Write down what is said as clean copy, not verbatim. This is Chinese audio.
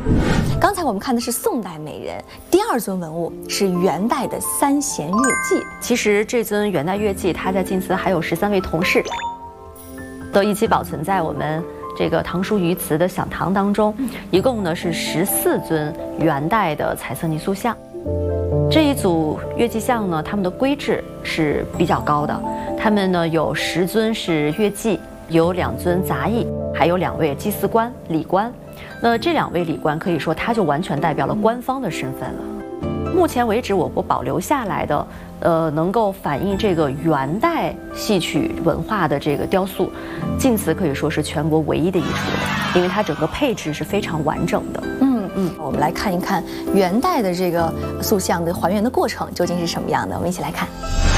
刚才我们看的是宋代美人，第二尊文物是元代的三弦乐伎。 其实这尊元代乐伎，它在晋祠还有13位同事，都一起保存在我们这个唐书虞祠的享堂当中。一共呢是14尊元代的彩色泥塑像。这一组乐伎像呢，它们的规制是比较高的。它们呢有10尊是乐伎，有2尊杂役，还有2位祭祀官、礼官。那这2位礼官可以说，他就完全代表了官方的身份了。目前为止，我国保留下来的，能够反映这个元代戏曲文化的这个雕塑，晋祠可以说是全国唯一的一处了，因为它整个配置是非常完整的。 我们来看一看元代的这个塑像的还原的过程究竟是什么样的，我们一起来看。